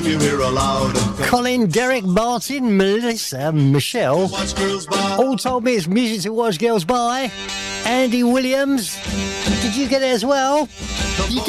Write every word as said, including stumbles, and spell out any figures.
You hear a loud and Colin, Derek, Martin, Melissa, Michelle. watch girls by. All told me it's music to watch girls by. Andy Williams. Did you get it as well? You did.